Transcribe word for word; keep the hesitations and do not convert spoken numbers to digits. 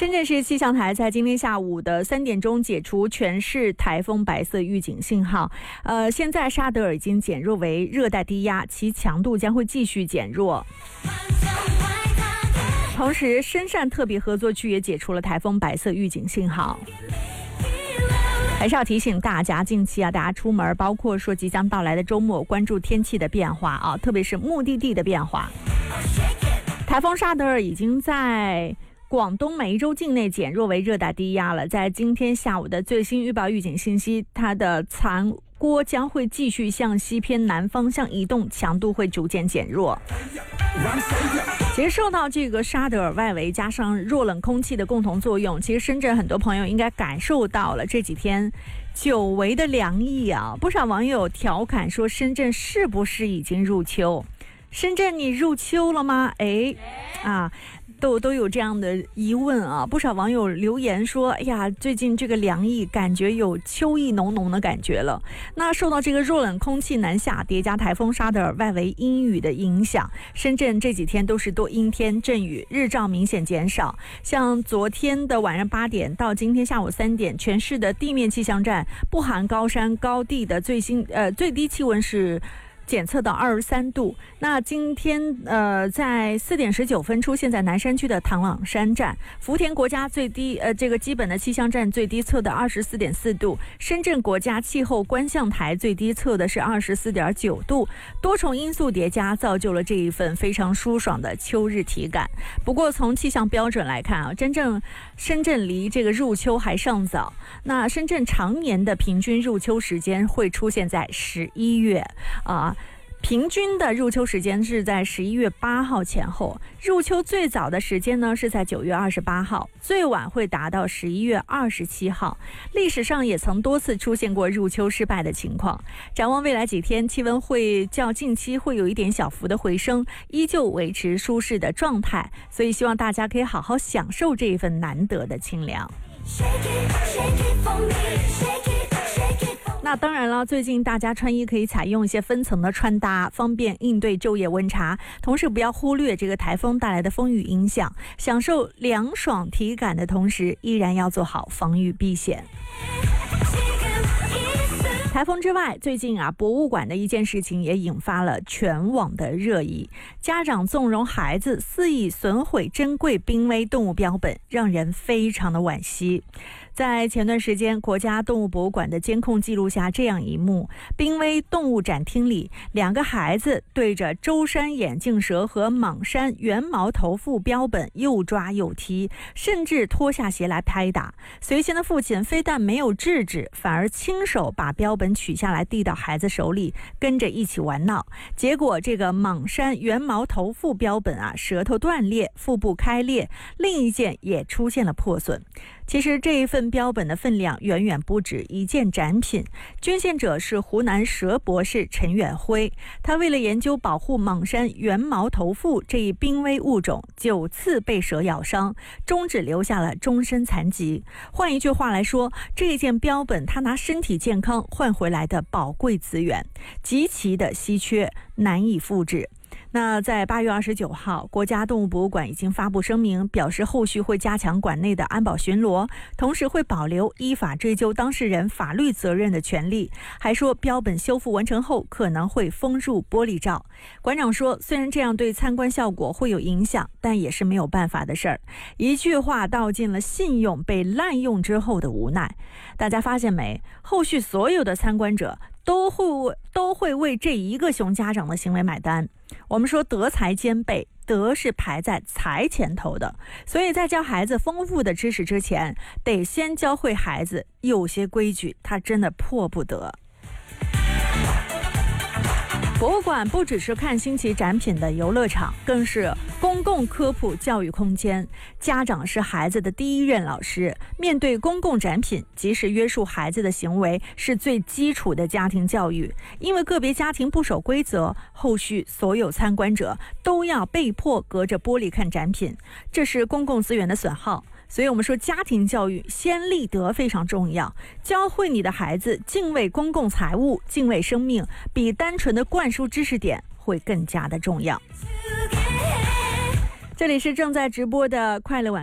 深圳市气象台在今天下午的三点钟解除全市台风白色预警信号。呃，现在沙德尔已经减弱为热带低压，其强度将会继续减弱。同时，深汕特别合作区也解除了台风白色预警信号。还是要提醒大家，近期啊，大家出门，包括说即将到来的周末，关注天气的变化啊，特别是目的地的变化。台风沙德尔已经在广东梅州境内减弱为热带低压了。在今天下午的最新预报预警信息，它的残锅将会继续向西偏南方向移动，强度会逐渐减弱。其实受到这个沙德尔外围加上弱冷空气的共同作用，其实深圳很多朋友应该感受到了这几天久违的凉意啊。不少网友调侃说，深圳是不是已经入秋？深圳你入秋了吗？哎，啊。都都有这样的疑问啊！不少网友留言说：“哎呀，最近这个凉意感觉有秋意浓浓的感觉了。”那受到这个弱冷空气南下，叠加台风沙德尔外围阴雨的影响，深圳这几天都是多阴天阵雨，日照明显减少。像昨天的晚上八点到今天下午三点，全市的地面气象站不含高山高地的最新呃最低气温是检测到二十三度。那今天呃，在四点十九分出现在南山区的唐朗山站，福田国家最低呃这个基本的气象站最低测的二十四点四度，深圳国家气候观象台最低测的是二十四点九度。多重因素叠加，造就了这一份非常舒爽的秋日体感。不过从气象标准来看啊，真正深圳离这个入秋还尚早。那深圳常年的平均入秋时间会出现在十一月啊。平均的入秋时间是在十一月八号前后，入秋最早的时间呢是在九月二十八号，最晚会达到十一月二十七号。历史上也曾多次出现过入秋失败的情况。展望未来几天，气温会较近期会有一点小幅的回升，依旧维持舒适的状态，所以希望大家可以好好享受这一份难得的清凉。那当然了，最近大家穿衣可以采用一些分层的穿搭，方便应对昼夜温差，同时不要忽略这个台风带来的风雨影响，享受凉爽体感的同时，依然要做好防御避险。台风之外，最近啊，博物馆的一件事情也引发了全网的热议。家长纵容孩子肆意损毁珍贵濒危动物标本，让人非常的惋惜。在前段时间，国家动物博物馆的监控记录下这样一幕：濒危动物展厅里，两个孩子对着舟山眼镜蛇和蟒山圆毛头腹标本又抓又踢，甚至脱下鞋来拍打。随行的父亲非但没有制止，反而亲手把标本取下来递到孩子手里，跟着一起玩闹。结果这个蟒山圆毛头腹标本啊，舌头断裂，腹部开裂，另一件也出现了破损。其实这一份标本的分量远远不止一件展品。捐献者是湖南蛇博士陈远辉，他为了研究保护蟒山圆毛头腹这一濒危物种，九次被蛇咬伤，终只留下了终身残疾。换一句话来说，这一件标本他拿身体健康换回来的宝贵资源，极其的稀缺，难以复制。那在八月二十九号，国家动物博物馆已经发布声明，表示后续会加强馆内的安保巡逻，同时会保留依法追究当事人法律责任的权利。还说标本修复完成后可能会封入玻璃罩。馆长说，虽然这样对参观效果会有影响，但也是没有办法的事儿。一句话道尽了信用被滥用之后的无奈。大家发现没？后续所有的参观者都会都会为这一个熊家长的行为买单。我们说德才兼备，德是排在才前头的，所以在教孩子丰富的知识之前，得先教会孩子有些规矩他真的破不得。博物馆不只是看新奇展品的游乐场，更是公共科普教育空间。家长是孩子的第一任老师，面对公共展品，及时约束孩子的行为是最基础的家庭教育。因为个别家庭不守规则，后续所有参观者都要被迫隔着玻璃看展品，这是公共资源的损耗。所以我们说家庭教育先立德非常重要，教会你的孩子敬畏公共财物，敬畏生命，比单纯的灌输知识点会更加的重要。这里是正在直播的快乐晚